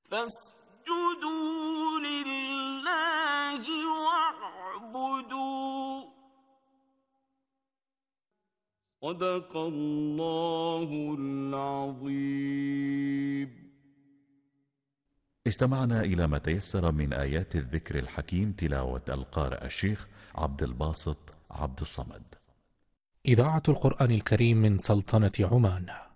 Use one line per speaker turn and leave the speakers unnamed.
فاسجدوا لله واعبدوا. صدق الله العظيم.
استمعنا إلى ما تيسر من آيات الذكر الحكيم، تلاوة القارئ الشيخ عبد الباسط عبد الصمد.
إذاعة القرآن الكريم من سلطنة عمان.